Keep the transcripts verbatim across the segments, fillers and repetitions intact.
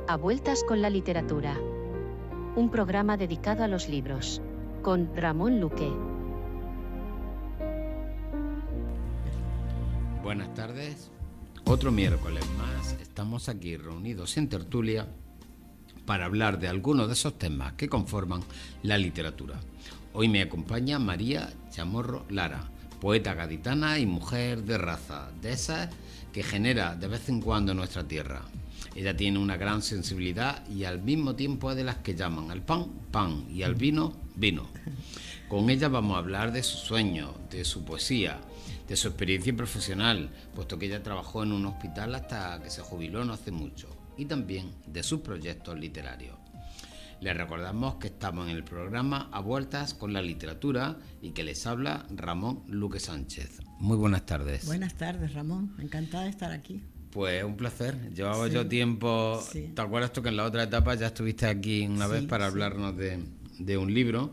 A Vueltas con la Literatura. Un programa dedicado a los libros. Con Ramón Luque. Buenas tardes. Otro miércoles más estamos aquí reunidos en tertulia para hablar de algunos de esos temas que conforman la literatura. Hoy me acompaña María Chamorro Lara, poeta gaditana y mujer de raza, de esas que genera de vez en cuando en nuestra tierra. Ella tiene una gran sensibilidad y al mismo tiempo es de las que llaman al pan, pan y al vino, vino. Con ella vamos a hablar de sus sueños, de su poesía, de su experiencia profesional, puesto que ella trabajó en un hospital hasta que se jubiló no hace mucho, y también de sus proyectos literarios. Les recordamos que estamos en el programa A Vueltas con la Literatura y que les habla Ramón Luque Sánchez. Muy buenas tardes. Buenas tardes, Ramón. Encantada de estar aquí. Pues un placer. Llevaba sí. yo tiempo... Sí. ¿Te acuerdas tú que en la otra etapa ya estuviste aquí una sí, vez para sí. hablarnos de, de un libro?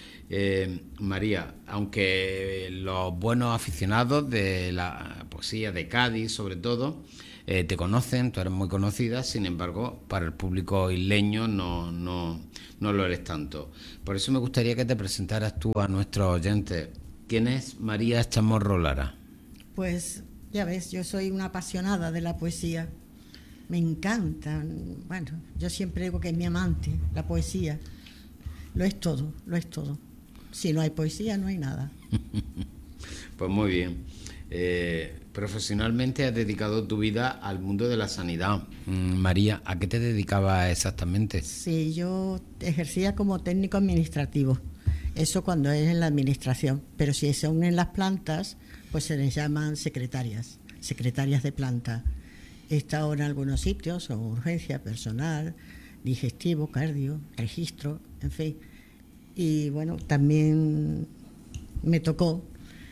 Eh, María, aunque los buenos aficionados de la poesía de Cádiz, sobre todo, eh, te conocen, tú eres muy conocida, sin embargo, para el público isleño no, no, no lo eres tanto. Por eso me gustaría que te presentaras tú a nuestros oyentes. ¿Quién es María Chamorro Lara? Pues ya ves, yo soy una apasionada de la poesía. Me encanta. Bueno, yo siempre digo que es mi amante, la poesía. Lo es todo, lo es todo. Si no hay poesía, no hay nada. Pues muy bien. Eh, profesionalmente has dedicado tu vida al mundo de la sanidad. Mm, María, ¿a qué te dedicabas exactamente? Sí, yo ejercía como técnico administrativo. Eso cuando es en la administración. Pero si son en las plantas, pues se les llaman secretarias, secretarias de planta. He estado en algunos sitios, o urgencia, personal, digestivo, cardio, registro, en fin. Y bueno, también me tocó,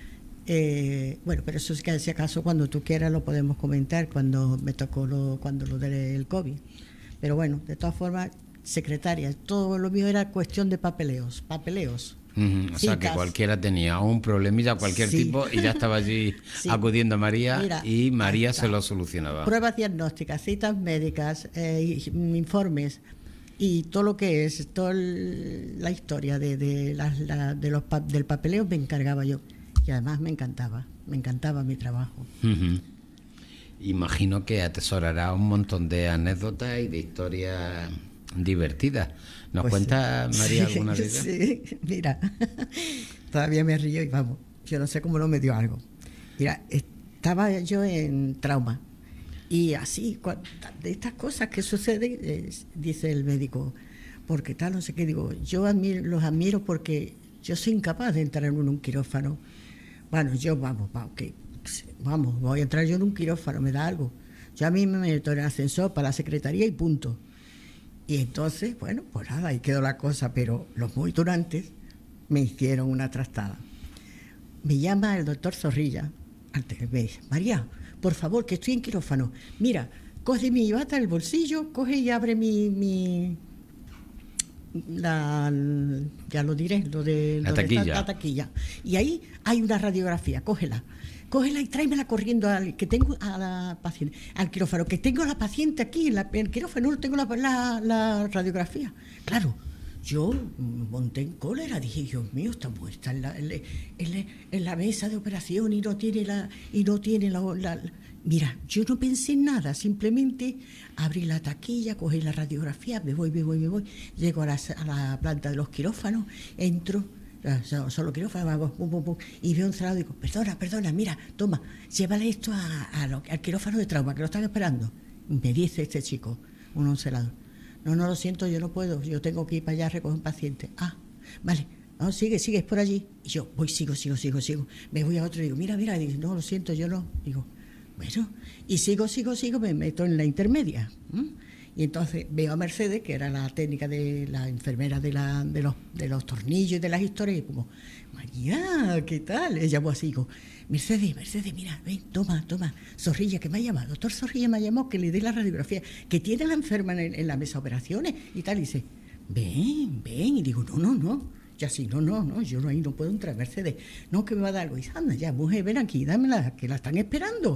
eh, bueno, pero eso es que si acaso cuando tú quieras lo podemos comentar, cuando me tocó lo, cuando lo del COVID. Pero bueno, de todas formas, secretaria, todo lo mío era cuestión de papeleos, papeleos. Uh-huh. O sea que cualquiera tenía un problemilla, cualquier sí. tipo, y ya estaba allí sí. acudiendo a María. Mira, y María se lo solucionaba. Pruebas diagnósticas, citas médicas, eh, informes y todo lo que es, toda la historia de, de, la, la, de los del papeleo me encargaba yo. Y además me encantaba, me encantaba mi trabajo. Uh-huh. Imagino que atesorará un montón de anécdotas y de historias divertidas. ¿Nos pues cuenta, sí. María, alguna de ellas? Sí, mira, todavía me río y vamos, yo no sé cómo no me dio algo. Mira, estaba yo en trauma y así, de estas cosas que suceden, eh, dice el médico, porque tal, no sé qué, digo, yo admiro, los admiro porque yo soy incapaz de entrar en un quirófano. Bueno, yo, vamos, vamos, que, vamos, voy a entrar yo en un quirófano, me da algo. Yo a mí me meto en el ascensor para la secretaría y punto. Y entonces, bueno, pues nada, ahí quedó la cosa, pero los monitorantes me hicieron una trastada. Me llama el doctor Zorrilla, antes me dice, María, por favor, que estoy en quirófano. Mira, coge mi bata del bolsillo, coge y abre mi... mi la, ya lo diré, lo de la, taquilla. De la taquilla. Y ahí hay una radiografía, cógela. Cógela y tráemela corriendo al que tengo a la paciente, al quirófano, que tengo a la paciente aquí, en, la, en el quirófano, no tengo la, la, la radiografía. Claro, yo monté en cólera, dije, Dios mío, está muerta en la, en, la, en la mesa de operación y no tiene la, y no tiene la, la... Mira, yo no pensé en nada, simplemente abrí la taquilla, cogí la radiografía, me voy, me voy, me voy, llego a la, a la planta de los quirófanos, entro, solo quirófano, pum, pum, pum, y veo un cerrado y digo, perdona, perdona, mira, toma, llévale esto a, a lo, al quirófano de trauma, que lo están esperando. Me dice este chico, un oncelador, no, no, lo siento, yo no puedo, yo tengo que ir para allá a recoger un paciente. Ah, vale, no, sigue, sigue, es por allí. Y yo, voy, sigo, sigo, sigo, sigo. Me voy a otro y digo, mira, mira, y digo, no, lo siento, yo no. Digo, bueno, y sigo, sigo, sigo, me meto en la intermedia. ¿Mm? Y entonces veo a Mercedes, que era la técnica de la enfermera de, la, de, los, de los tornillos y de las historias, y como, María, ¿qué tal? Ella llamó así, digo, Mercedes, Mercedes, mira, ven, toma, toma, Zorrilla, que me ha llamado, doctor Zorrilla me ha llamado, que le dé la radiografía, que tiene a la enferma en, en la mesa de operaciones y tal, y dice, ven, ven, y digo, no, no, no, ya sí, no, no, no, yo ahí no puedo entrar, Mercedes, no, que me va a dar algo, y dice, anda ya, mujer, ven aquí, dámela, que la están esperando.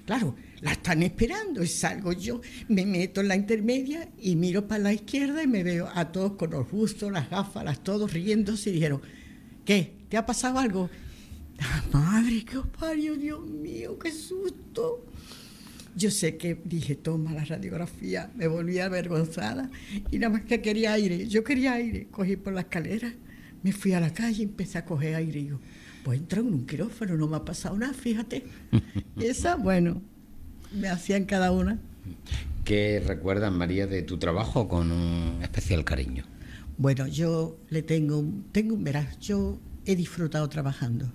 Claro, la están esperando y salgo yo, me meto en la intermedia y miro para la izquierda y me veo a todos con los bustos, las gafas, las todos riéndose y dijeron, ¿qué? ¿Te ha pasado algo? ¡Ah, madre, qué os parió, Dios mío, qué susto! Yo sé que dije, toma la radiografía, me volví avergonzada y nada más que quería aire, yo quería aire, cogí por la escalera, me fui a la calle y empecé a coger aire y yo, pues entro en un quirófano, no me ha pasado nada, fíjate. Esa, bueno, me hacían cada una. ¿Qué recuerdas, María, de tu trabajo con un especial cariño? Bueno, yo le tengo, tengo, verás, yo he disfrutado trabajando.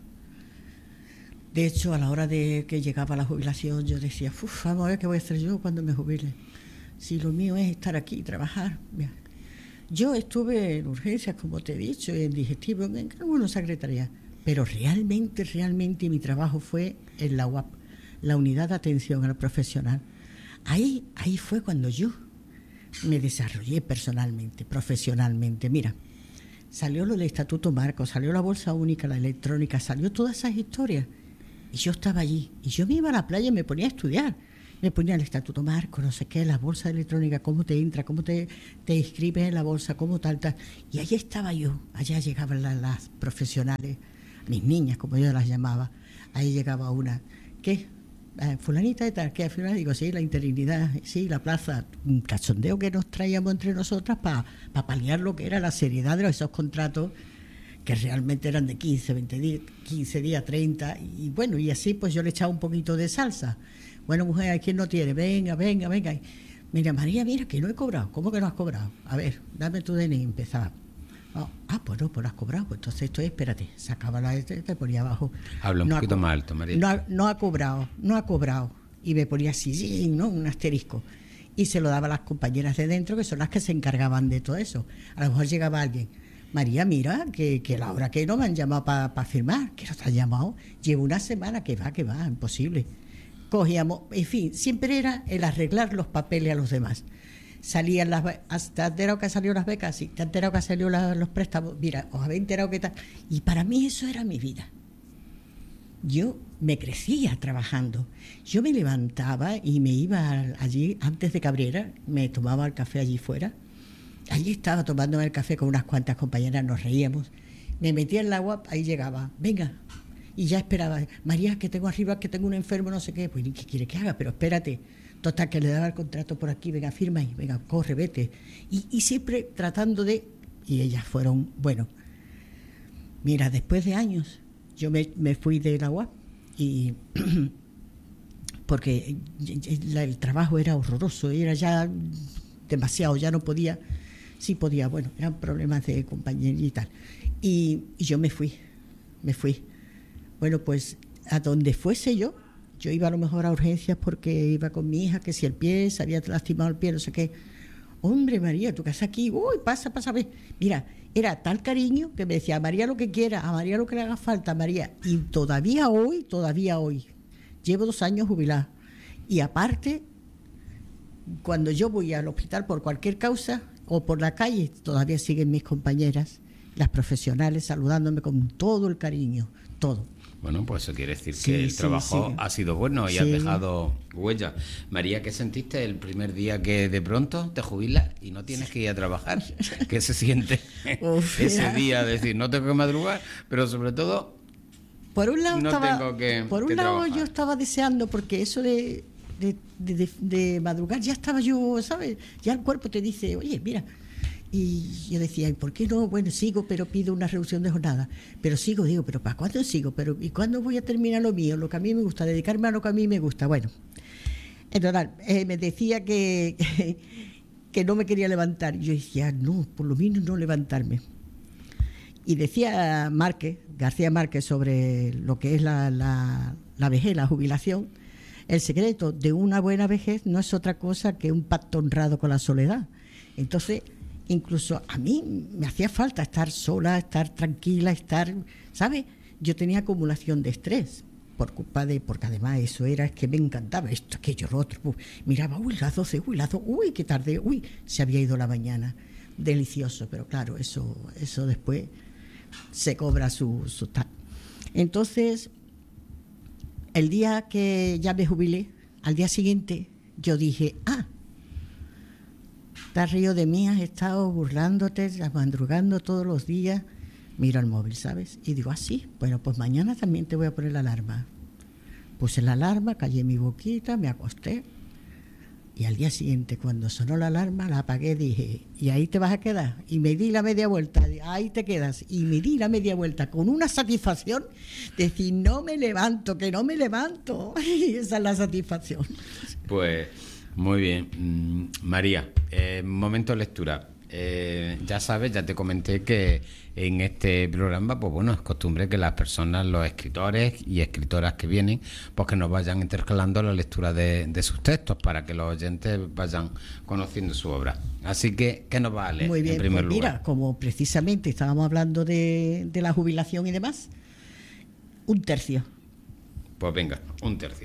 De hecho, a la hora de que llegaba la jubilación, yo decía, uff, vamos a ver qué voy a hacer yo cuando me jubile. Si lo mío es estar aquí y trabajar. Mira, yo estuve en urgencias, como te he dicho, en digestivo, en alguna secretaría, pero realmente, realmente mi trabajo fue en la U A P, la Unidad de Atención al Profesional. Ahí, ahí fue cuando yo me desarrollé personalmente, profesionalmente. Mira, salió lo del Estatuto Marco, salió la bolsa única, la electrónica, salió todas esas historias. Y yo estaba allí, y yo me iba a la playa y me ponía a estudiar. Me ponía el Estatuto Marco, no sé qué, la bolsa electrónica, cómo te entra, cómo te, te inscribes en la bolsa, cómo tal, tal. Y allí estaba yo, allá llegaban las, las profesionales, mis niñas, como yo las llamaba. Ahí llegaba una, ¿qué? Eh, fulanita de tal, ¿qué? Al final digo, sí, la interinidad, sí, la plaza, un cachondeo que nos traíamos entre nosotras para pa paliar lo que era la seriedad de esos contratos, que realmente eran de quince, veinte días, quince días, treinta, y bueno, y así pues yo le echaba un poquito de salsa. Bueno, mujer, ¿quién no tiene? Venga, venga, venga. Mira, María, mira, que no he cobrado. ¿Cómo que no has cobrado? A ver, dame tu D N I, empezaba. Oh, ah, pues no, pues no has cobrado. Pues entonces esto es, espérate, sacaba la te, te ponía abajo. Habla un no poquito ha, más alto, María. No ha, no ha cobrado, no ha cobrado. Y me ponía así, sí, ¿no? Un asterisco. Y se lo daba a las compañeras de dentro, que son las que se encargaban de todo eso. A lo mejor llegaba alguien, María, mira, que, que la hora que no me han llamado para pa firmar, que no te han llamado, llevo una semana, que va, que va, imposible. Cogíamos, en fin, siempre era el arreglar los papeles a los demás. Salían las, ¿te has enterado que han salido las becas? Sí, ¿te has enterado que han salido la, los préstamos? Mira, os habéis enterado que tal. Y para mí eso era mi vida. Yo me crecía trabajando. Yo me levantaba y me iba allí, antes de Cabrera, me tomaba el café allí fuera. Allí estaba tomándome el café con unas cuantas compañeras, nos reíamos. Me metía en el agua, ahí llegaba, venga. Y ya esperaba, María, que tengo arriba, que tengo un enfermo, no sé qué. Pues, ¿qué quiere que haga? Pero espérate. Total, que le daba el contrato por aquí, venga, firma ahí, venga, corre, vete. Y, y siempre tratando de... Y ellas fueron, bueno, mira, después de años, yo me, me fui de la U A P y... porque el trabajo era horroroso, era ya demasiado, ya no podía... Sí podía, bueno, eran problemas de compañería y tal. Y, y yo me fui, me fui. Bueno, pues a donde fuese yo, yo iba a lo mejor a urgencias porque iba con mi hija, que si el pie, se había lastimado el pie, no sé qué. Hombre, María, tu casa aquí, uy, pasa, pasa, ve. Mira, era tal cariño que me decía, a María lo que quiera, a María lo que le haga falta, María. Y todavía hoy, todavía hoy, llevo dos años jubilada. Y aparte, cuando yo voy al hospital por cualquier causa o por la calle, todavía siguen mis compañeras, las profesionales, saludándome con todo el cariño, todo. Bueno, pues eso quiere decir Sí, que el sí, trabajo sí. ha sido bueno y Sí. has dejado huella. María, ¿qué sentiste el primer día que de pronto te jubilas y no tienes que ir a trabajar? ¿Qué se siente Uf, ese mira. día? Decir, no tengo que madrugar, pero sobre todo Por un lado, no estaba, tengo que por un que lado trabajar. yo estaba deseando, porque eso de, de, de, de, de madrugar, ya estaba yo, ¿sabes? Ya el cuerpo te dice, oye, mira. Y yo decía, ¿y por qué no? Bueno, sigo, pero pido una reducción de jornada. Pero sigo, digo, ¿pero para cuándo sigo? Pero ¿y cuándo voy a terminar lo mío? Lo que a mí me gusta, dedicarme a lo que a mí me gusta. Bueno, en total, eh, me decía que, que, que no me quería levantar. Y yo decía, no, por lo menos no levantarme. Y decía Márquez, García Márquez, sobre lo que es la, la, la vejez, la jubilación, el secreto de una buena vejez no es otra cosa que un pacto honrado con la soledad. Entonces, incluso a mí me hacía falta estar sola, estar tranquila, estar, ¿sabes? Yo tenía acumulación de estrés por culpa de, porque además eso era, es que me encantaba esto, aquello, lo otro. Uf, miraba, uy, las doce, uy, las doce, uy, qué tarde, uy, se había ido la mañana. Delicioso, pero claro, eso, eso después se cobra su, su tal. Entonces, el día que ya me jubilé, al día siguiente yo dije, ah, te has reído de mí, has estado burlándote, madrugando todos los días. Miro el móvil, ¿sabes? Y digo, ah, sí, bueno, pues mañana también te voy a poner la alarma. Puse la alarma, callé mi boquita, me acosté. Y al día siguiente, cuando sonó la alarma, la apagué, dije, ¿y ahí te vas a quedar? Y me di la media vuelta, ahí te quedas. Y me di la media vuelta con una satisfacción de decir, no me levanto, que no me levanto. Y esa es la satisfacción. Pues muy bien. Mm, María, eh, momento de lectura. Eh, ya sabes, ya te comenté que en este programa, pues bueno, es costumbre que las personas, los escritores y escritoras que vienen, pues que nos vayan intercalando la lectura de, de sus textos para que los oyentes vayan conociendo su obra. Así que, ¿qué nos va a leer? Muy bien, en primer pues lugar? Mira, como precisamente estábamos hablando de, de la jubilación y demás, un tercio. Pues venga, un tercio.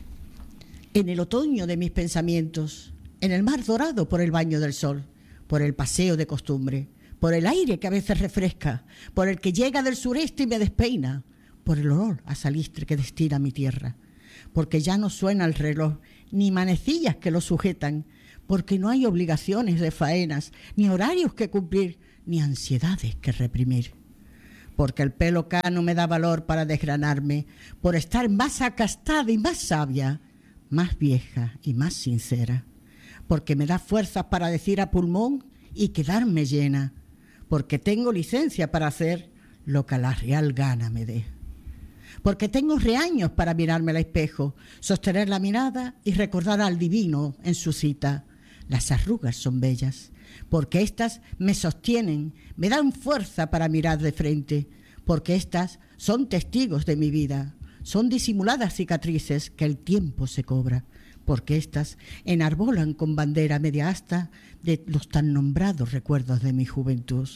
En el otoño de mis pensamientos, en el mar dorado por el baño del sol, por el paseo de costumbre, por el aire que a veces refresca, por el que llega del sureste y me despeina, por el olor a salistre que destina mi tierra, porque ya no suena el reloj, ni manecillas que lo sujetan, porque no hay obligaciones de faenas, ni horarios que cumplir, ni ansiedades que reprimir. Porque el pelo cano me da valor para desgranarme, por estar más acastada y más sabia, más vieja y más sincera. Porque me da fuerzas para decir a pulmón y quedarme llena, porque tengo licencia para hacer lo que a la real gana me dé. Porque tengo reaños para mirarme al espejo, sostener la mirada y recordar al divino en su cita. Las arrugas son bellas, porque éstas me sostienen, me dan fuerza para mirar de frente, porque éstas son testigos de mi vida, son disimuladas cicatrices que el tiempo se cobra, porque éstas enarbolan con bandera media asta de los tan nombrados recuerdos de mi juventud.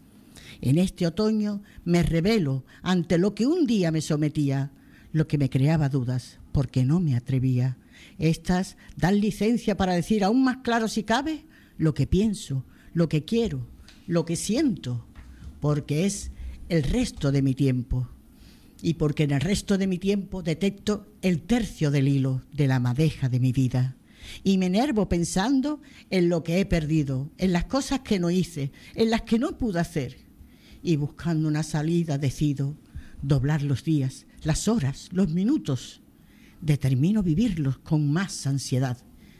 En este otoño me rebelo ante lo que un día me sometía, lo que me creaba dudas, porque no me atrevía. Estas dan licencia para decir aún más claro si cabe lo que pienso, lo que quiero, lo que siento, porque es el resto de mi tiempo. Y porque en el resto de mi tiempo detecto el tercio del hilo de la madeja de mi vida. Y me enervo pensando en lo que he perdido, en las cosas que no hice, en las que no pude hacer. Y buscando una salida decido doblar los días, las horas, los minutos. Determino vivirlos con más ansiedad.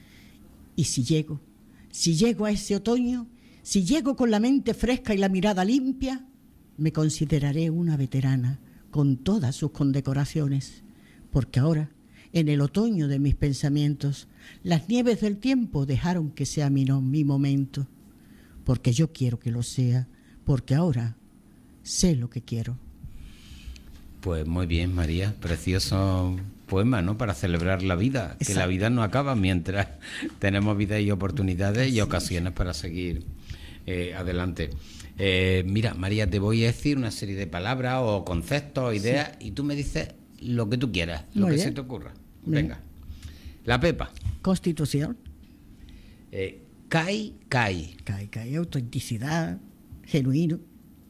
Y si llego, si llego a ese otoño, si llego con la mente fresca y la mirada limpia, me consideraré una veterana con todas sus condecoraciones, porque ahora, en el otoño de mis pensamientos, las nieves del tiempo dejaron que sea mi, no, mi momento, porque yo quiero que lo sea, porque ahora sé lo que quiero. Pues muy bien, María, precioso poema, ¿no? Para celebrar la vida, Exacto. Que la vida no acaba mientras tenemos vida y oportunidades Así y ocasiones es. Para seguir eh, adelante. Eh, mira, María, te voy a decir una serie de palabras o conceptos, ideas, sí. Y tú me dices lo que tú quieras, lo Muy que bien. Se te ocurra. Bien. Venga. La Pepa. Constitución. Eh, Cai, Cai. Cai, Cai, autenticidad, genuino.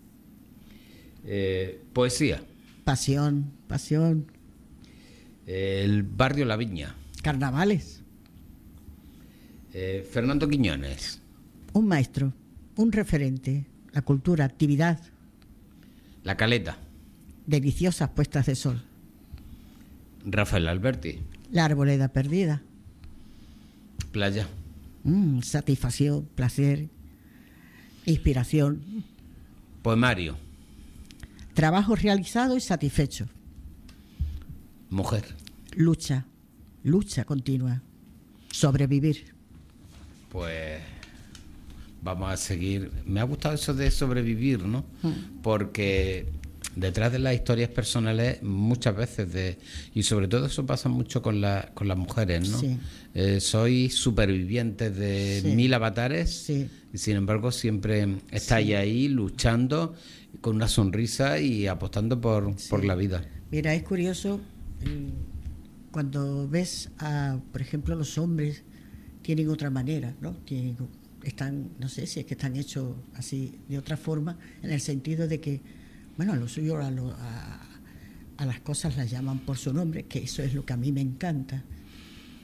Eh, poesía. Pasión, pasión. Eh, el barrio La Viña. Carnavales. Eh, Fernando Quiñones. Un maestro, un referente. La cultura, actividad. La Caleta. Deliciosas puestas de sol. Rafael Alberti. La arboleda perdida. Playa. Mm, satisfacción, placer, inspiración. Poemario. Trabajo realizado y satisfecho. Mujer. Lucha, lucha continua. Sobrevivir. Pues vamos a seguir. Me ha gustado eso de sobrevivir, ¿no? Mm. Porque detrás de las historias personales muchas veces de y sobre todo eso pasa mucho con la, con las mujeres, ¿no? Sí. Eh, sois supervivientes de sí. mil avatares, sí. Y sin embargo siempre estáis sí. ahí luchando con una sonrisa y apostando por, sí. por la vida. Mira, es curioso cuando ves a, por ejemplo, los hombres tienen otra manera, ¿no? Tienen, están, no sé si es que están hechos así de otra forma, en el sentido de que, bueno, a lo suyo, a, lo, a, a las cosas las llaman por su nombre, que eso es lo que a mí me encanta.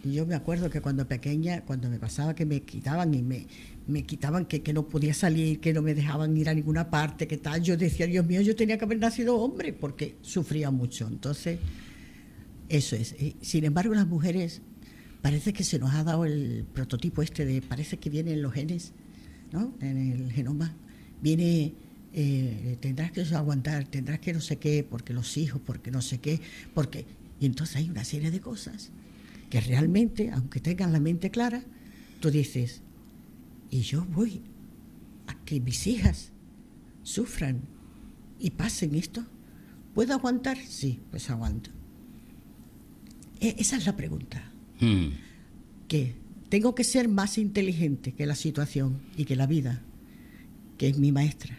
Y yo me acuerdo que cuando pequeña, cuando me pasaba que me quitaban y me, me quitaban que, que no podía salir, que no me dejaban ir a ninguna parte, que tal, yo decía, Dios mío, yo tenía que haber nacido hombre, porque sufría mucho. Entonces, eso es. Sin embargo, las mujeres, parece que se nos ha dado el prototipo este de, parece que viene en los genes, ¿no? En el genoma, viene, eh, tendrás que aguantar, tendrás que no sé qué, porque los hijos, porque no sé qué, porque... Y entonces hay una serie de cosas que realmente, aunque tengan la mente clara, tú dices, y yo voy a que mis hijas sufran y pasen esto, ¿puedo aguantar? Sí, pues aguanto. E- esa es la pregunta. Mm. Que tengo que ser más inteligente que la situación y que la vida, que es mi maestra.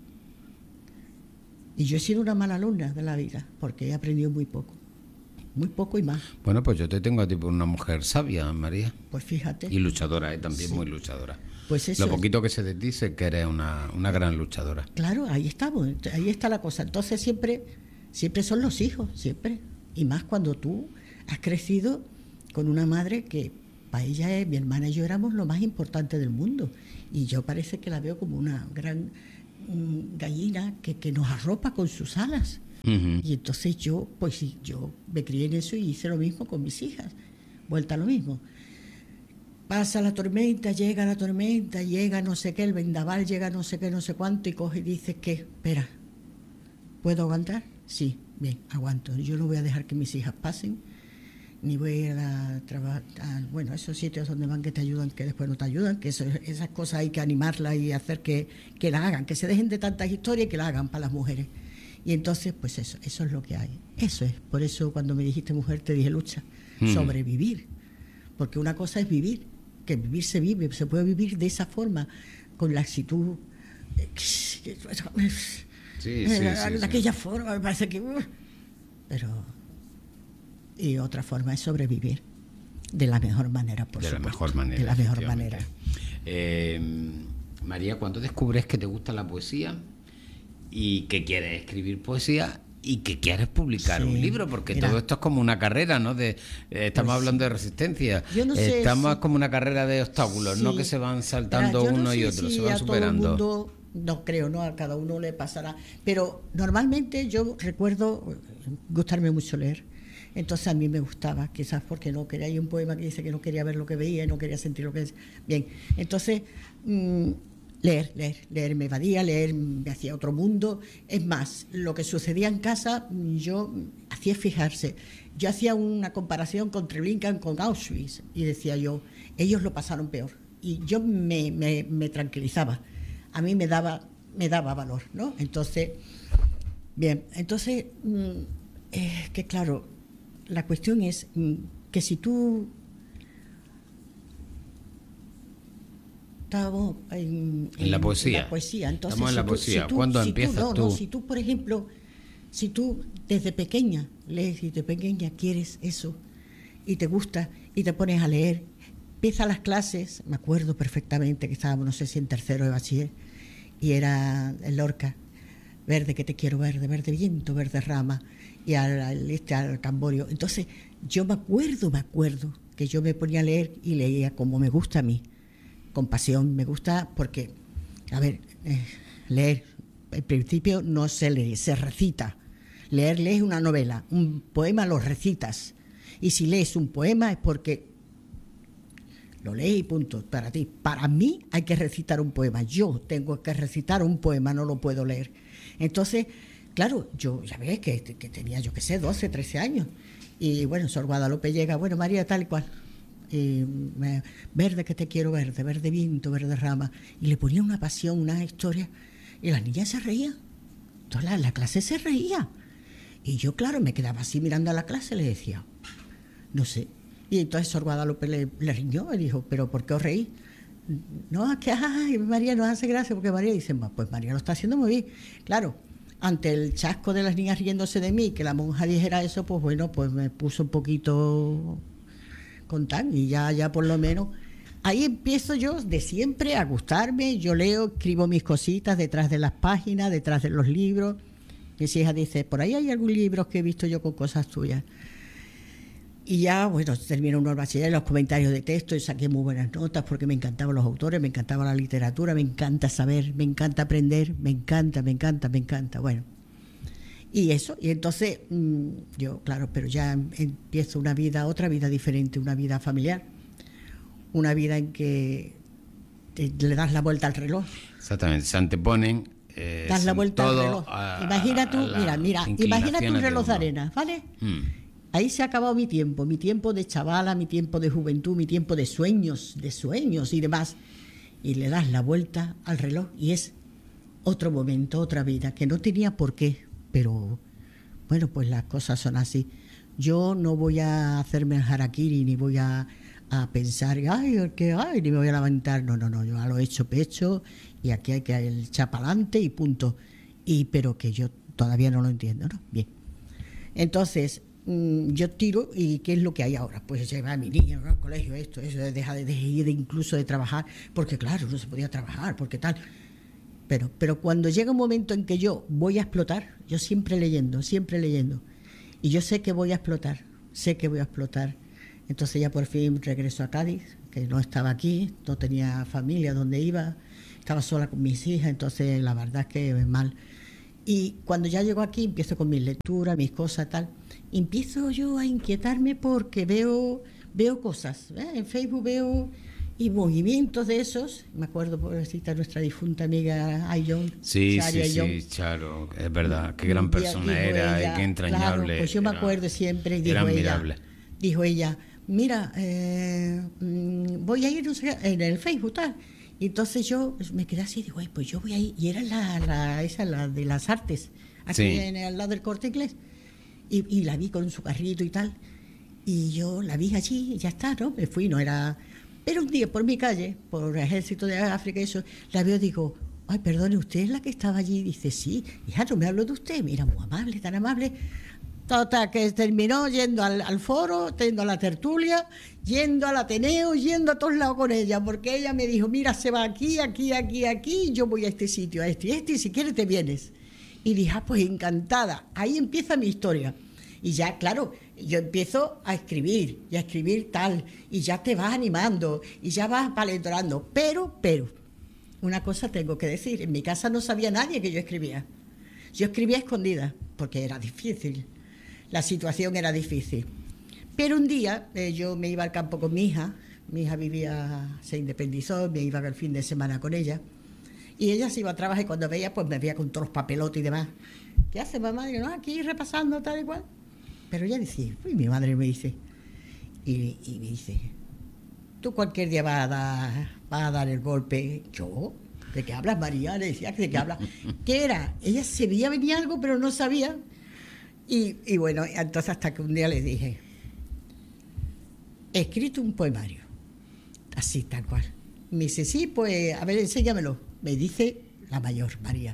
Y yo he sido una mala alumna de la vida, porque he aprendido muy poco. Muy poco y más. Bueno, pues yo te tengo a ti por una mujer sabia, María. Pues fíjate. Y luchadora, ¿eh? También Sí. muy luchadora. Pues eso Lo es. poquito que se te dice que eres una, una gran luchadora. Claro, ahí estamos, ahí está la cosa. Entonces siempre, siempre son los hijos, siempre. Y más cuando tú has crecido con una madre que para ella es, mi hermana y yo éramos lo más importante del mundo. Y yo parece que la veo como una gran mm, gallina que, que nos arropa con sus alas. Uh-huh. Y entonces yo, pues sí, yo me crié en eso y hice lo mismo con mis hijas. Vuelta a lo mismo. Pasa la tormenta, llega la tormenta, llega no sé qué, el vendaval llega no sé qué, no sé cuánto, y coge y dice que, espera, ¿puedo aguantar? Sí, bien, aguanto. Yo no voy a dejar que mis hijas pasen, ni voy a ir a trabajar, bueno, esos sitios donde van que te ayudan, que después no te ayudan, que eso, esas cosas hay que animarlas y hacer que, que las hagan, que se dejen de tantas historias y que las hagan para las mujeres. Y entonces, pues eso, eso es lo que hay. Eso es. Por eso cuando me dijiste mujer te dije lucha, mm. sobrevivir. Porque una cosa es vivir, que vivir se vive, se puede vivir de esa forma, con la actitud, sí, sí, de sí, aquella sí. forma, me parece que... Pero... Y otra forma es sobrevivir de la mejor manera, por de supuesto. la mejor manera. De la mejor manera. Eh, María, ¿cuándo descubres que te gusta la poesía? Y que quieres escribir poesía y que quieres publicar sí, un libro, porque mira, todo esto es como una carrera, ¿no? De, eh, estamos pues, hablando de resistencia, yo no sé estamos si, como una carrera de obstáculos, sí, ¿no? Que se van saltando mira, uno no y otro, si se van a superando. Todo el mundo, no creo, ¿no? A cada uno le pasará, pero normalmente yo recuerdo gustarme mucho leer. Entonces a mí me gustaba, quizás porque no quería, hay un poema que dice que no quería ver lo que veía y no quería sentir lo que es. Bien, entonces mmm, leer, leer, leer me evadía, leer me hacía otro mundo. Es más, lo que sucedía en casa, yo hacía fijarse. Yo hacía una comparación con Treblinka con Auschwitz y decía yo, ellos lo pasaron peor. Y yo me, me, me tranquilizaba, a mí me daba, me daba valor, ¿no? Entonces, bien, entonces, mmm, eh, que claro, la cuestión es que si tú estamos en, en, en la poesía, en la poesía entonces, estamos en la si poesía. Tú, si tú, ¿Cuándo si empiezas tú, no, tú? No, si tú, por ejemplo, si tú desde pequeña lees y de pequeña quieres eso y te gusta y te pones a leer, empiezas las clases, me acuerdo perfectamente que estábamos, no sé si en tercero de bachiller, y era el Lorca, verde que te quiero verde, verde viento, verde rama, y al, al este al Camborio. Entonces yo me acuerdo, me acuerdo que yo me ponía a leer y leía como me gusta a mí, con pasión, me gusta porque, a ver, eh, leer, en principio no se lee, se recita. Leer, lees una novela, un poema lo recitas, y si lees un poema es porque lo lees y punto, para ti. Para mí hay que recitar un poema, yo tengo que recitar un poema, no lo puedo leer. Entonces, claro, yo ya ves que, que tenía, yo qué sé, doce, trece años. Y bueno, Sor Guadalupe llega, bueno, María, tal y cual. Y, me, verde que te quiero verde, verde viento, verde rama. Y le ponía una pasión, una historia. Y las niñas se reían. Toda la, la clase se reía. Y yo, claro, me quedaba así mirando a la clase y le decía, no sé. Y entonces Sor Guadalupe le, le riñó y dijo, ¿pero por qué os reís? No, es que ay, María nos hace gracia, porque María dice, pues María lo está haciendo muy bien. Claro, ante el chasco de las niñas riéndose de mí, que la monja dijera eso, pues bueno, pues me puso un poquito con tan, y ya, ya por lo menos, ahí empiezo yo de siempre a gustarme, yo leo, escribo mis cositas detrás de las páginas, detrás de los libros. Mis hijas dicen, por ahí hay algún libro que he visto yo con cosas tuyas. y ya, bueno, terminé uno el bachiller, los comentarios de texto, y saqué muy buenas notas porque me encantaban los autores, me encantaba la literatura, me encanta saber, me encanta aprender, me encanta, me encanta, me encanta. Bueno, y eso, y entonces mmm, yo, claro, pero ya empiezo una vida, otra vida diferente, una vida familiar, una vida en que te, le das la vuelta al reloj. Exactamente, se anteponen. Eh, das la vuelta al reloj. A, imagina tú, mira, mira, imagina tu reloj de arena, ¿vale? Hmm. Ahí se ha acabado mi tiempo, mi tiempo de chavala, mi tiempo de juventud, mi tiempo de sueños, de sueños y demás. Y le das la vuelta al reloj y es otro momento, otra vida, que no tenía por qué, pero bueno, pues las cosas son así. Yo no voy a hacerme el harakiri, ni voy a, a pensar, ay, que ay, ni me voy a levantar. No, no, no, yo lo he hecho pecho y aquí hay que echar para adelante y punto. Y, pero que yo todavía no lo entiendo, ¿no? Bien. Entonces, mmm, yo tiro y ¿qué es lo que hay ahora? Pues llevar a mi niña al colegio, esto, eso, deja de, de ir incluso de trabajar, porque claro, no se podía trabajar, porque tal. Pero, pero cuando llega un momento en que yo voy a explotar, yo siempre leyendo, siempre leyendo, y yo sé que voy a explotar, sé que voy a explotar. Entonces ya por fin regreso a Cádiz, que no estaba aquí, no tenía familia donde iba, estaba sola con mis hijas, entonces la verdad es que mal. Y cuando ya llego aquí, empiezo con mis lecturas, mis cosas, tal, empiezo yo a inquietarme porque veo, veo cosas, ¿eh? En Facebook veo y movimientos de esos. Me acuerdo, pobrecita, nuestra difunta amiga Ayón. Sí, Chari sí, Ayón. Sí, Charo, es verdad, qué gran persona era, ella, qué entrañable. Claro, pues yo me acuerdo siempre, y dijo era ella, admirable. dijo ella, mira, eh, voy a ir, no sé, en el Facebook, tal. Y entonces yo me quedé así, digo, pues yo voy ahí. Y era la, la, esa, la de las artes, aquí sí. en, al lado del Corte Inglés. Y, y la vi con su carrito y tal. Y yo la vi allí y ya está, ¿no? Me fui, no era... Pero un día por mi calle, por el Ejército de África y eso, la veo y digo, ay, perdone, ¿usted es la que estaba allí? Y dice, sí. Hija, no me hablo de usted. Mira, muy amable, tan amable. Total, que terminó yendo al, al foro, yendo a la tertulia, yendo al Ateneo, yendo a todos lados con ella, porque ella me dijo, mira, se va aquí, aquí, aquí, aquí, yo voy a este sitio, a este y este, y si quieres te vienes. Y dije, ah, pues encantada, ahí empieza mi historia. Y ya, claro, yo empiezo a escribir, y a escribir tal, y ya te vas animando, y ya vas palentorando, pero, pero, una cosa tengo que decir, en mi casa no sabía nadie que yo escribía. Yo escribía escondida, porque era difícil. La situación era difícil. Pero un día eh, yo me iba al campo con mi hija, mi hija vivía, se independizó, me iba el fin de semana con ella, y ella se iba a trabajar y cuando veía, pues me veía con todos los papelotes y demás. ¿Qué hace mamá? Digo, no, aquí repasando tal y cual. Pero ella decía, uy, mi madre me dice, y, y me dice, tú cualquier día vas a dar, vas a dar el golpe. ¿Yo? ¿De qué hablas, María? Le decía, ¿de qué hablas? ¿Qué era? Ella se veía venir algo, pero no sabía. Y, y bueno, entonces hasta que un día le dije, he escrito un poemario, así, tal cual. Me dice, sí, pues, a ver, enséñamelo. Me dice la mayor, María.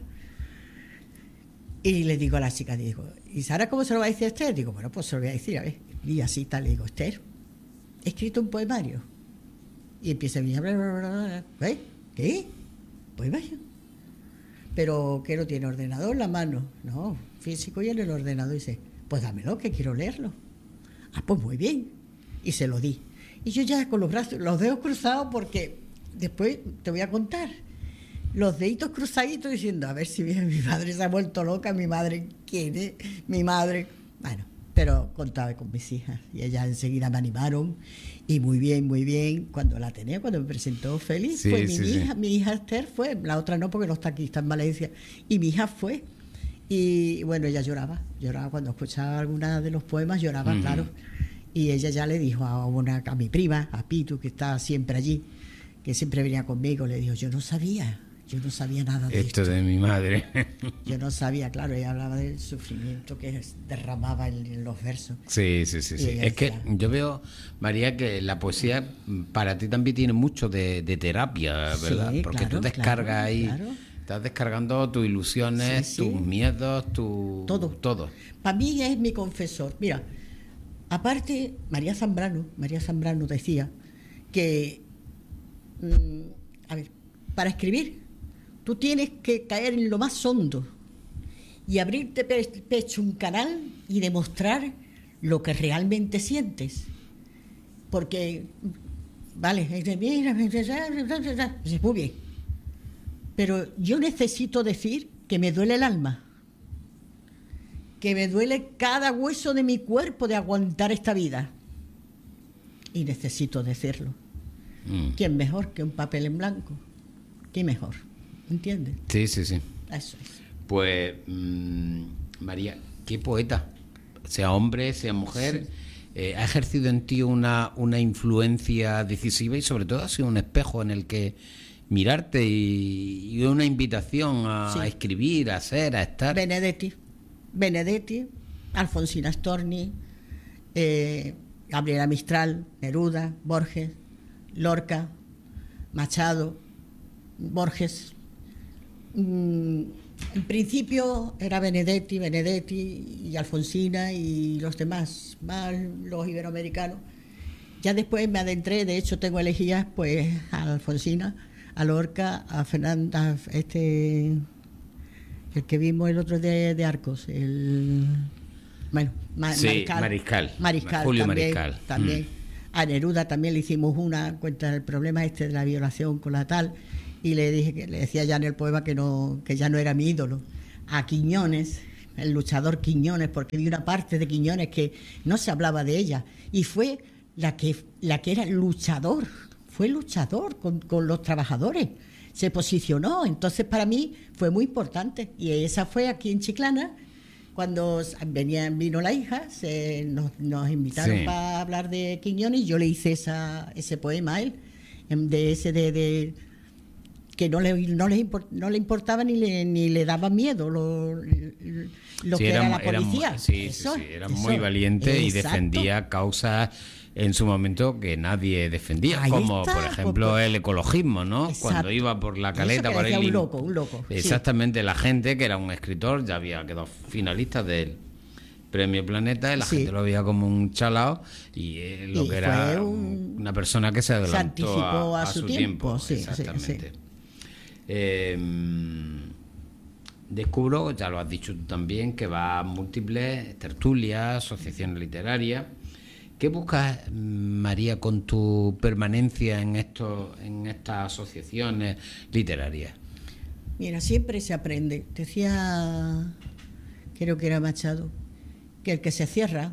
Y le digo a la chica, digo, ¿y Sara cómo se lo va a decir a Esther? Digo, bueno, pues se lo voy a decir, a ver. Y así tal, le digo, Esther, he escrito un poemario. Y empieza a venir, bla, bla, bla, bla. ¿Eh? ¿Qué? Poemario. Pero que no tiene ordenador en la mano. No, físico y en el ordenador. Dice, pues dámelo, que quiero leerlo. Ah, pues muy bien. Y se lo di. Y yo ya con los brazos, los dedos cruzados, porque después te voy a contar. Los deditos cruzaditos diciendo, a ver si mi, mi madre se ha vuelto loca, mi madre, ¿quién es? Mi madre. Bueno, pero contaba con mis hijas y ellas enseguida me animaron. Y muy bien, muy bien. Cuando la tenía, cuando me presentó feliz, sí, fue sí, mi sí. hija, mi hija Esther fue, la otra no porque no está aquí, está en Valencia. Y mi hija fue. Y bueno, ella lloraba, lloraba cuando escuchaba alguna de los poemas, lloraba, uh-huh. claro. Y ella ya le dijo a una, a mi prima, a Pitu, que está siempre allí, que siempre venía conmigo, le dijo, yo no sabía, yo no sabía nada de esto. Esto de mi madre. Yo no sabía, claro, ella hablaba del sufrimiento que derramaba en, en los versos. Sí, sí, sí. sí. Es decía, que yo veo, María, que la poesía para ti también tiene mucho de, de terapia, ¿verdad? Sí, porque claro, tú descargas claro, ahí, claro. estás descargando tus ilusiones, sí, sí. tus miedos, tu... Todo. Todo. Para mí es mi confesor. Mira, aparte, María Zambrano, María Zambrano decía que, mmm, a ver, para escribir, tú tienes que caer en lo más hondo y abrirte pe- pecho un canal y demostrar lo que realmente sientes. Porque, vale, mira, muy bien. Pero yo necesito decir que me duele el alma, que me duele cada hueso de mi cuerpo de aguantar esta vida. Y necesito decirlo. Mm. ¿Quién mejor que un papel en blanco? ¿Qué mejor? ¿Entiendes? Sí, sí, sí. Eso es. Pues, mmm, María, qué poeta, sea hombre, sea mujer, sí. eh, ha ejercido en ti una, una influencia decisiva y sobre todo ha sido un espejo en el que mirarte y, y una invitación a, sí. a escribir, a ser, a estar. Benedetti, Benedetti, Alfonsina Storni, eh, Gabriela Mistral, Neruda, Borges, Lorca, Machado, Borges. Mm, en principio era Benedetti, Benedetti y Alfonsina y los demás, más los iberoamericanos. Ya después me adentré, de hecho tengo elegidas pues a Alfonsina, a Lorca, a Fernanda, este, el que vimos el otro día de Arcos, el, bueno, ma, sí, Mariscal, Mariscal, Mariscal, Julio también, Mariscal. También. Mm. A Neruda también le hicimos una, cuenta del problema este de la violación con la tal, y le dije que le decía ya en el poema que no, que ya no era mi ídolo. A Quiñones, el luchador Quiñones, porque vi una parte de Quiñones que no se hablaba de ella, y fue la que, la que era luchador. Fue luchador con, con los trabajadores, se posicionó, entonces para mí fue muy importante, y esa fue aquí en Chiclana, cuando venía, vino la hija, se, nos, nos invitaron sí. para hablar de Quiñones, y yo le hice esa, ese poema a él, de ese de, de que no le, no, le import, no le importaba ni le, ni le daba miedo lo, lo sí, que era, era la policía. Era, sí, eso, sí, sí, era eso, muy valiente exacto. y defendía causas en su momento que nadie defendía, ahí como está, por ejemplo porque... el ecologismo, ¿no? Exacto. Cuando iba por la caleta por ahí. Un loco, un loco. Exactamente, sí. La gente, que era un escritor, ya había quedado finalista del Premio Planeta, y la sí. gente lo veía como un chalao, y eh, lo y que era un... una persona que se adelantó se a, a, a su, su tiempo. tiempo. Sí, exactamente. Sí, sí. Eh, descubro, ya lo has dicho tú también, que va a múltiples tertulias, asociaciones literarias. ¿Qué buscas, María, con tu permanencia en estos, en estas asociaciones literarias? Mira, siempre se aprende. Decía, creo que era Machado, que el que se cierra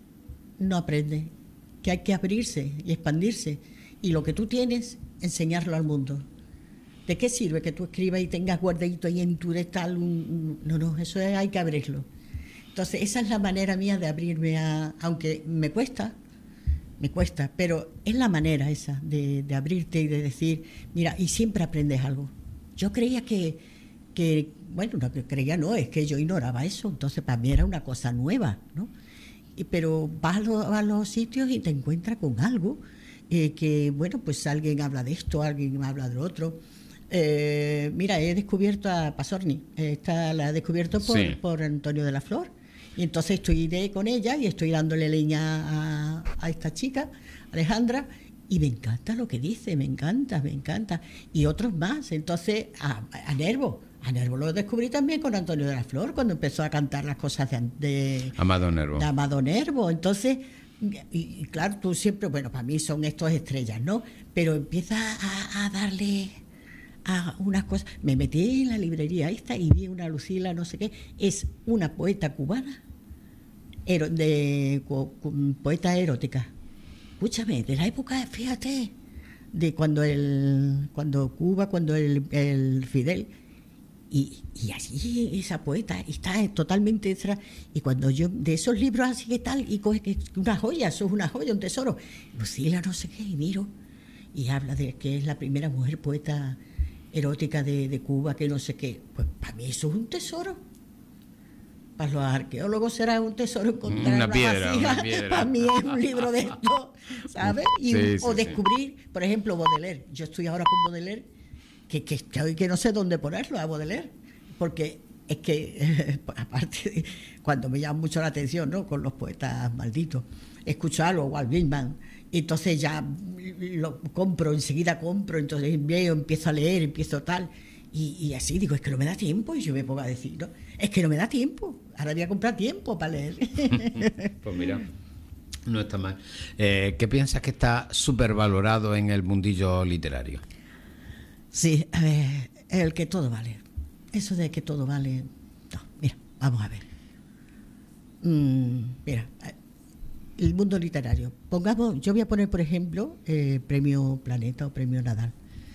no aprende, que hay que abrirse y expandirse. Y lo que tú tienes, enseñarlo al mundo. ¿De qué sirve que tú escribas y tengas guardadito ahí en tu de tal? Un, un, no, no, eso es, hay que abrirlo. Entonces, esa es la manera mía de abrirme a... Aunque me cuesta, me cuesta, pero es la manera esa de, de abrirte y de decir, mira, y siempre aprendes algo. Yo creía que, que bueno, no que creía, no, es que yo ignoraba eso, entonces para mí era una cosa nueva, ¿no? Y, pero vas a, lo, a los sitios y te encuentras con algo eh, que, bueno, pues alguien habla de esto, alguien habla de lo otro. Eh, mira, he descubierto a Pasorni, esta la he descubierto por, sí. por Antonio de la Flor. Y entonces estoy de, con ella y estoy dándole leña a, a esta chica, Alejandra, y me encanta lo que dice, me encanta, me encanta. Y otros más. Entonces, a, a Nervo, a Nervo lo descubrí también con Antonio de la Flor, cuando empezó a cantar las cosas de, de Amado Nervo. De Amado Nervo. Entonces, y, y claro, tú siempre, bueno, para mí son estos estrellas, ¿no? Pero empieza a, a darle... a unas cosas. Me metí en la librería esta y vi una Lucila, no sé qué, es una poeta cubana, ero, de co, poeta erótica. Escúchame, de la época, fíjate, de cuando el cuando Cuba, cuando el, el Fidel, y, y así esa poeta está totalmente extra, y cuando yo, de esos libros así que tal, y coge que una joya, eso es una joya, un tesoro, Lucila no sé qué, y miro, y habla de que es la primera mujer poeta erótica de, de Cuba, que no sé qué. Pues para mí eso es un tesoro. Para los arqueólogos será un tesoro encontrar una, una piedra, vasija. una piedra. Para mí es un libro de esto, ¿sabes? Y, sí, sí, o descubrir, sí. por ejemplo, Baudelaire. Yo estoy ahora con Baudelaire, que, que, que, que no sé dónde ponerlo a Baudelaire, porque es que, eh, aparte, de, cuando me llama mucho la atención, ¿no?, con los poetas malditos, escucharlo, Walt Whitman, y entonces ya lo compro, enseguida compro, entonces veo, empiezo a leer, empiezo tal, y, y así digo, es que no me da tiempo, y yo me pongo a decir, ¿no?, es que no me da tiempo, ahora voy a comprar tiempo para leer. Pues mira, No está mal. Eh, ¿Qué piensas que está supervalorado en el mundillo literario? Sí, a ver, el que todo vale. Eso de que todo vale... No, mira, vamos a ver. Mm, mira, el mundo literario. Pongamos, yo voy a poner, por ejemplo, eh, Premio Planeta o Premio Nadal.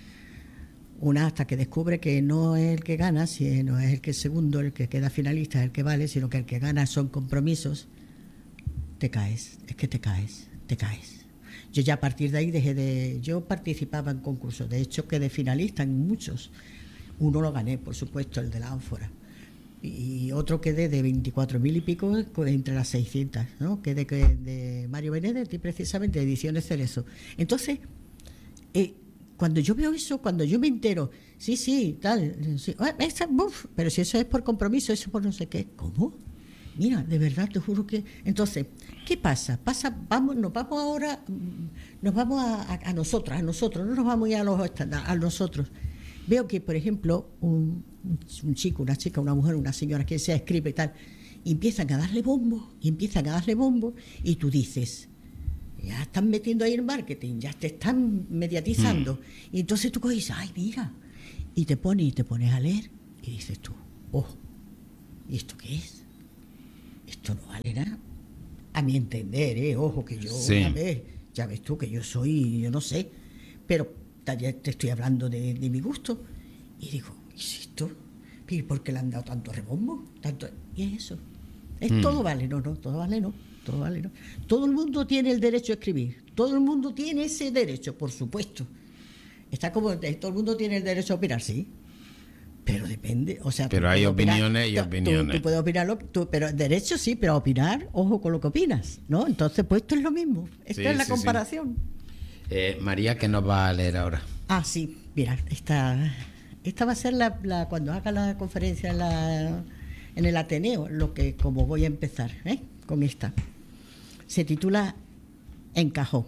Una hasta que descubre que no es el que gana, sino es el que es segundo, el que queda finalista, es el que vale, sino que el que gana son compromisos. Te caes, es que te caes, te caes. Yo ya a partir de ahí dejé de... Yo participaba en concursos, de hecho quedé finalista en muchos. Uno lo gané, por supuesto, el de la ánfora. Y otro quedé de veinticuatro mil y pico entre las seiscientas, ¿no? Quedé de Mario Benedetti, precisamente, de Ediciones Cerezo. Entonces, eh, cuando yo veo eso, cuando yo me entero, sí, sí, tal, sí, esa, uf, pero si eso es por compromiso, eso por no sé qué, ¿cómo? Mira, de verdad, te juro que... Entonces, ¿qué pasa? Pasa, vamos, nos vamos ahora, nos vamos a, a, a nosotras, a nosotros, no nos vamos a ir a los estándares, a nosotros. Veo que, por ejemplo, un, un chico, una chica, una mujer, una señora, quien sea, escribe y tal, y empiezan a darle bombo, y empiezan a darle bombo, y tú dices... Ya están metiendo ahí el marketing, ya te están mediatizando. Mm. Y entonces tú coges, ay, mira, y te pones y te pones a leer y dices tú, oh, ¿y esto qué es? Esto no vale nada. A mi entender, ¿eh? Ojo, que yo, sí. a ver, ya ves tú que yo soy, yo no sé, pero ya te estoy hablando de, de mi gusto. Y digo, ¿qué es esto? ¿Y por qué le han dado tanto rebombo? Tanto... Y es eso. Es mm. todo vale, no, no, todo vale, no. Todo, vale, ¿no? Todo el mundo tiene el derecho a escribir, todo el mundo tiene ese derecho, por supuesto. Está como todo el mundo tiene el derecho a opinar, sí, pero depende, o sea, pero hay opiniones opinar, y opiniones. Tú, tú puedes opinarlo, tú, pero derecho sí, pero opinar, ojo con lo que opinas, ¿no? Entonces, pues esto es lo mismo, esta sí, es la sí, comparación. Sí. Eh, María, ¿qué nos va a leer ahora? Ah, sí, mira, esta, esta va a ser la, la cuando haga la conferencia en, la, en el Ateneo, lo que como voy a empezar, ¿eh? Con esta. Se titula En cajón.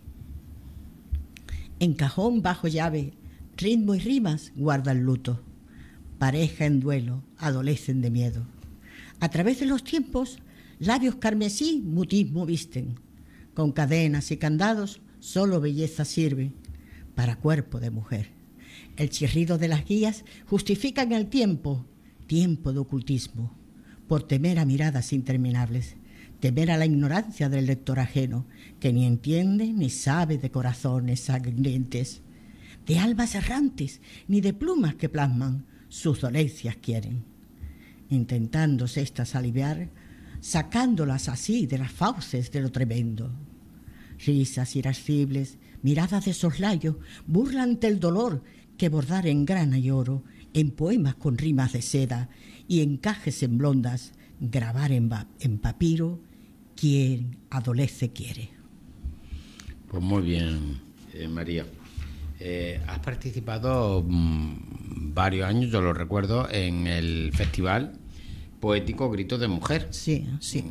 En cajón bajo llave, ritmo y rimas guardan luto. Pareja en duelo, adolecen de miedo. A través de los tiempos, labios carmesí mutismo visten. Con cadenas y candados, solo belleza sirve para cuerpo de mujer. El chirrido de las guías justifican el tiempo, tiempo de ocultismo, por temer a miradas interminables. Temer a la ignorancia del lector ajeno, que ni entiende ni sabe de corazones sangrientes, de almas errantes, ni de plumas que plasman sus dolencias quieren. Intentándose estas aliviar, sacándolas así de las fauces de lo tremendo. Risas irascibles, miradas de soslayo, burla ante el dolor que bordar en grana y oro, en poemas con rimas de seda y encajes en blondas, grabar en, en papiro, quien adolece quiere. Pues muy bien, eh, María. Eh, has participado mmm, varios años, yo lo recuerdo, en el Festival Poético Grito de Mujer. Sí, sí.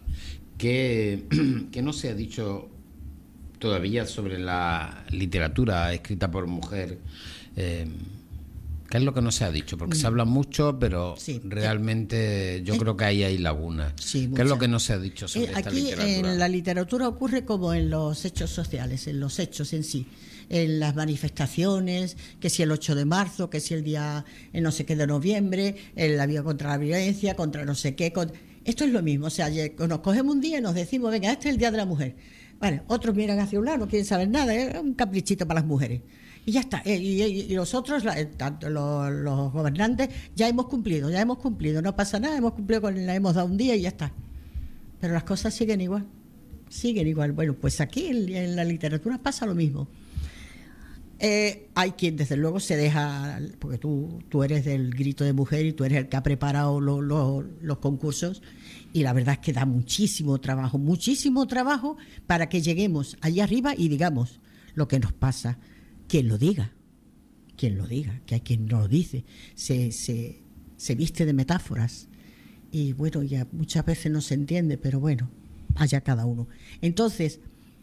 ¿Qué, qué no se ha dicho todavía sobre la literatura escrita por mujer? Eh, ¿Qué es lo que no se ha dicho? Porque se habla mucho, pero sí, realmente yo eh, creo que ahí hay lagunas. Sí, ¿qué es lo que no se ha dicho sobre eh, esta aquí literatura? Aquí en la literatura ocurre como en los hechos sociales, en los hechos en sí, en las manifestaciones, que si el ocho de marzo, que si el día el no sé qué de noviembre, en la vía contra la violencia, contra no sé qué. Con... Esto es lo mismo, o sea, nos cogemos un día y nos decimos, venga, este es el Día de la Mujer. Vale, otros miran hacia un lado, no quieren saber nada, es un caprichito para las mujeres. Y ya está. Y, y, y nosotros, tanto los, los gobernantes, ya hemos cumplido, ya hemos cumplido. No pasa nada, hemos cumplido con la hemos dado un día y ya está. Pero las cosas siguen igual. Siguen igual. Bueno, pues aquí en, en la literatura pasa lo mismo. Eh, hay quien, desde luego, se deja, porque tú, tú eres del Grito de Mujer y tú eres el que ha preparado lo, lo, los concursos. Y la verdad es que da muchísimo trabajo, muchísimo trabajo para que lleguemos allá arriba y digamos lo que nos pasa. Quien lo diga, quien lo diga, que hay quien no lo dice, se, se, se viste de metáforas y bueno, ya muchas veces no se entiende, pero bueno, allá cada uno. Entonces,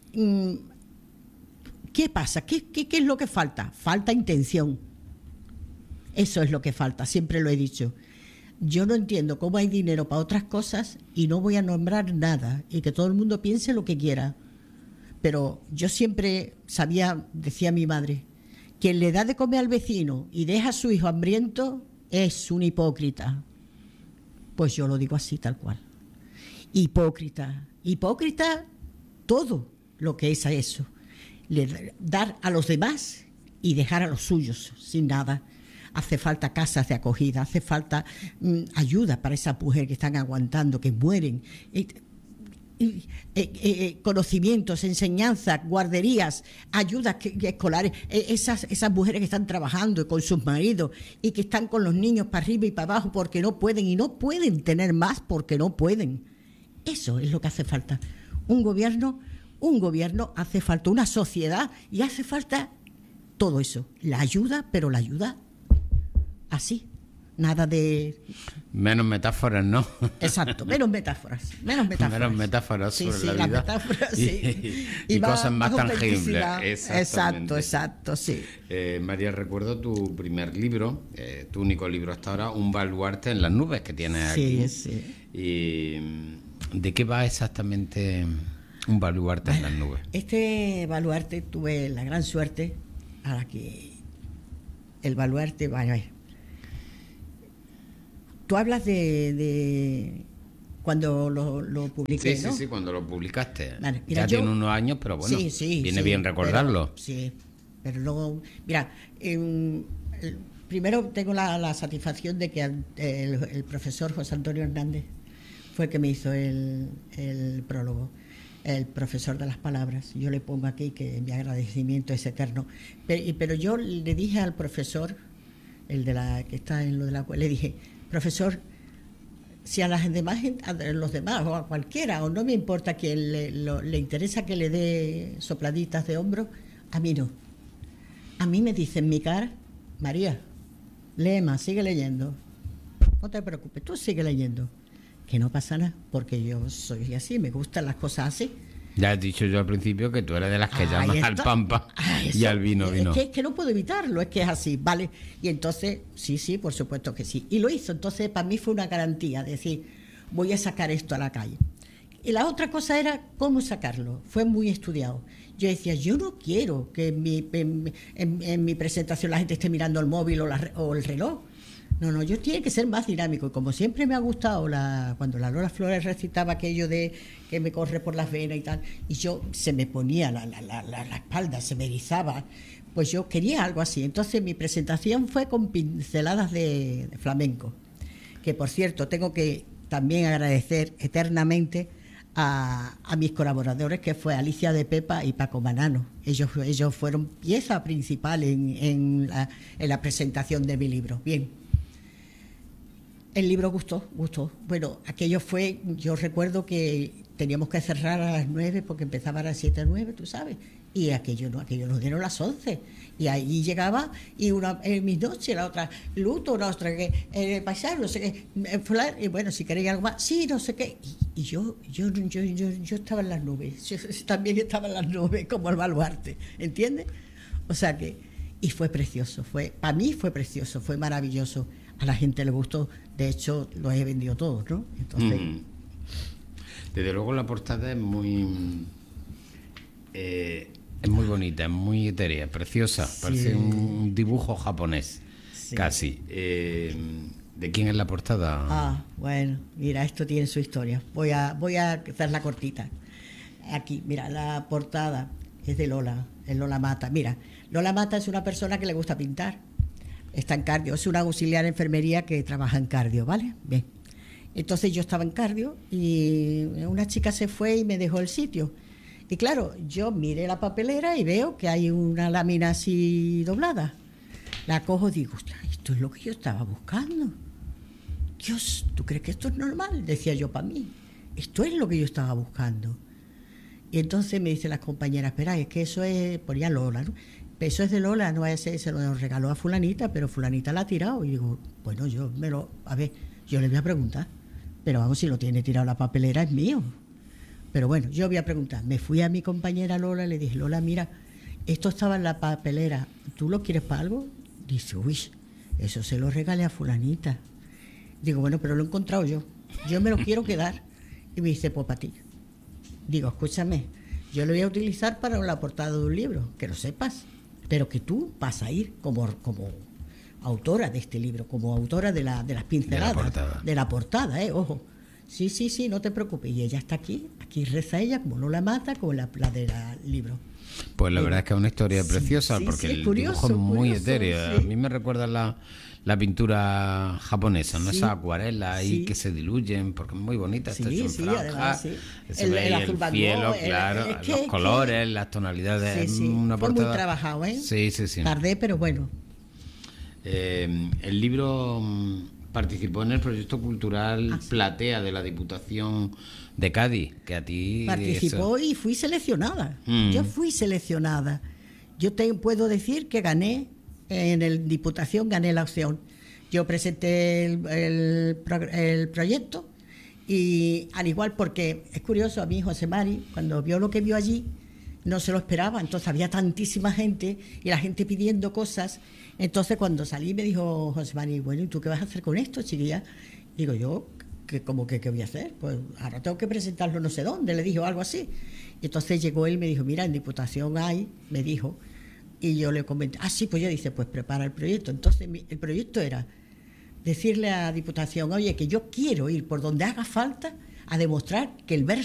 ¿qué pasa? ¿Qué, qué, qué es lo que falta? Falta intención. Eso es lo que falta, siempre lo he dicho. Yo no entiendo cómo hay dinero para otras cosas y no voy a nombrar nada y que todo el mundo piense lo que quiera. Pero yo siempre sabía, decía mi madre, quien le da de comer al vecino y deja a su hijo hambriento es un hipócrita. Pues yo lo digo así, tal cual. Hipócrita. Hipócrita todo lo que es a eso. Le, dar a los demás y dejar a los suyos sin nada. Hace falta casas de acogida, hace falta mm, ayuda para esas mujeres que están aguantando, que mueren. Y, y, eh, eh, conocimientos, enseñanzas, guarderías, ayudas que, que escolares, eh, esas, esas mujeres que están trabajando con sus maridos y que están con los niños para arriba y para abajo porque no pueden y no pueden tener más porque no pueden. Eso es lo que hace falta. Un gobierno, un gobierno hace falta, una sociedad y hace falta todo eso. La ayuda, pero la ayuda así. Nada de... Menos metáforas, ¿no? Exacto, menos metáforas. Menos metáforas, menos metáforas sobre sí, sí, la las vida. Metáforas, sí. Y, y más, cosas más, más tangibles. Exacto, exacto, sí. Eh, María, recuerdo tu primer libro, eh, tu único libro hasta ahora, Un baluarte en las nubes, que tienes sí, aquí. Sí, sí. ¿Y de qué va exactamente Un baluarte en las nubes? Este baluarte tuve la gran suerte a la que el baluarte, vaya, tú hablas de, de cuando lo, lo publiqué, sí, ¿no? Sí, sí, cuando lo publicaste. Vale, mira, ya yo, tiene unos años, pero bueno, sí, sí, viene sí, bien recordarlo. Pero, sí, pero luego, mira, eh, el, primero tengo la, la satisfacción de que el, el profesor José Antonio Hernández fue el que me hizo el, el prólogo, el profesor de las palabras. Yo le pongo aquí que mi agradecimiento es eterno. Pero, pero yo le dije al profesor, el de la que está en lo de la, le dije, profesor, si a las demás, a los demás o a cualquiera, o no me importa que le, lo, le interesa que le dé sopladitas de hombro, a mí no. A mí me dicen en mi cara, María, lee más, sigue leyendo. No te preocupes, tú sigue leyendo. Que no pasa nada, porque yo soy así, me gustan las cosas así. Ya he dicho yo al principio que tú eres de las que llaman al pampa eso, y al vino vino. Es que, es que no puedo evitarlo, es que es así, ¿vale? Y entonces, sí, sí, por supuesto que sí. Y lo hizo, entonces para mí fue una garantía, decir, voy a sacar esto a la calle. Y la otra cosa era cómo sacarlo, fue muy estudiado. Yo decía, yo no quiero que en mi, en, en, en mi presentación la gente esté mirando el móvil o, la, o el reloj. No, no, yo tiene que ser más dinámico. Y como siempre me ha gustado la, cuando la Lola Flores recitaba aquello de que me corre por las venas y tal, y yo se me ponía la, la, la, la, la espalda, se me erizaba, pues yo quería algo así. Entonces mi presentación fue con pinceladas de, de flamenco, que por cierto tengo que también agradecer eternamente a, a mis colaboradores, que fue Alicia de Pepa y Paco Manano. Ellos, ellos fueron pieza principal en, en, la, en la presentación de mi libro. Bien. El libro gustó, gustó. Bueno, aquello fue, yo recuerdo que teníamos que cerrar a las nueve porque empezaba a las siete o nueve, tú sabes, y aquello no, aquello nos dieron las once. Y ahí llegaba, y una en mis noches, la otra, luto, la otra, que eh, paisano, no sé qué, y bueno, si queréis algo más, sí, no sé qué. Y, y yo, yo, yo, yo, yo estaba en las nubes, yo también estaba en las nubes, como el baluarte, ¿entiendes? O sea que, y fue precioso, fue, para mí fue precioso, fue maravilloso. A la gente le gustó, de hecho los he vendido todos, ¿no? Entonces, mm. Desde luego la portada es muy eh, es muy bonita, es muy etérea, preciosa, sí. Parece un dibujo japonés, sí. Casi. Eh, ¿De quién es la portada? Ah, bueno, mira, esto tiene su historia. Voy a voy a hacerla cortita. Aquí, mira, la portada es de Lola, es Lola Mata. Mira, Lola Mata es una persona que le gusta pintar. Está en cardio, es una auxiliar de enfermería que trabaja en cardio, ¿vale? Bien. Entonces yo estaba en cardio y una chica se fue y me dejó el sitio. Y claro, yo miré la papelera y veo que hay una lámina así doblada. La cojo y digo, esto es lo que yo estaba buscando. Dios, ¿tú crees que esto es normal? Decía yo para mí. Esto es lo que yo estaba buscando. Y entonces me dice las compañeras, espera, es que eso es, ponía Lola, ¿no? Eso es de Lola, no es ese, se lo regaló a fulanita, pero fulanita la ha tirado. Y digo, bueno, yo me lo, a ver, yo le voy a preguntar, pero vamos, si lo tiene tirado la papelera es mío. Pero bueno, yo voy a preguntar. Me fui a mi compañera Lola y le dije, Lola, mira, esto estaba en la papelera, ¿tú lo quieres para algo? Dice, uy, eso se lo regalé a fulanita. Digo, bueno, pero lo he encontrado yo. Yo me lo quiero quedar. Y me dice, pues para ti. Digo, escúchame, yo lo voy a utilizar para la portada de un libro, que lo sepas, pero que tú vas a ir como, como autora de este libro, como autora de, la, de las pinceladas. De la portada. De la portada, eh, ojo. Sí, sí, sí, no te preocupes. Y ella está aquí, aquí reza ella, como no la mata, como la, la del libro. Pues la verdad es que es una historia sí, preciosa, sí, porque sí, el curioso, dibujo es muy curioso, etéreo. Sí. A mí me recuerda la, la pintura japonesa, ¿no? Sí, esas acuarelas ahí sí. que se diluyen, porque es muy bonita. Sí, está hecho en sí, franja, además, sí. Se el, ve el, el, el cielo, el, claro, el, el, los que, colores, que, las tonalidades. Sí, sí. Una Fue portada... muy trabajado, ¿eh? Sí, sí, sí. Tardé, pero bueno. Eh, el libro participó en el proyecto cultural ah, sí. Platea de la Diputación de Cádiz, que a ti... Participó eso... y fui seleccionada. Mm. Yo fui seleccionada. Yo te puedo decir que gané, en el Diputación gané la opción. Yo presenté el, el, el proyecto y al igual, porque es curioso, a mí José Mari, cuando vio lo que vio allí, no se lo esperaba. Entonces había tantísima gente y la gente pidiendo cosas. Entonces cuando salí me dijo José Mari, bueno, ¿y tú qué vas a hacer con esto, chiquilla? Digo yo, que como que qué voy a hacer, pues ahora tengo que presentarlo no sé dónde, le dijo algo así. Y entonces llegó él y me dijo, mira, en Diputación hay, me dijo, y yo le comenté, ah, sí, pues ya dice, pues prepara el proyecto. Entonces mi, el proyecto era decirle a Diputación, oye, que yo quiero ir por donde haga falta a demostrar que el verso